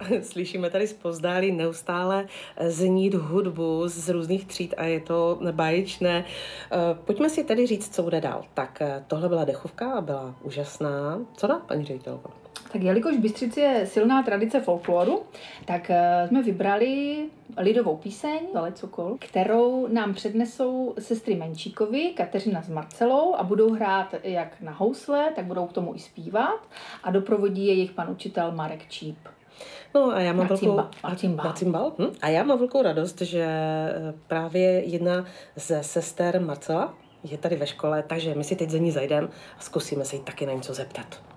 Slyšíme tady zpovzdálí neustále znít hudbu z různých tříd a je to báječné. Pojďme si tedy říct, co bude dál. Tak tohle byla dechovka a byla úžasná. Co dá, paní ředitelko? Tak jelikož v Bystřici je silná tradice folkloru, tak jsme vybrali lidovou píseň Valec Sokol, kterou nám přednesou sestry Menčíkovi, Kateřina s Marcelou a budou hrát jak na housle, tak budou k tomu i zpívat a doprovodí je jejich pan učitel Marek Číp. No a já mám cimbal. A já mám velkou radost, že právě jedna ze sester Marcela je tady ve škole, takže my si teď za ní zajdeme a zkusíme se jí taky na něco zeptat.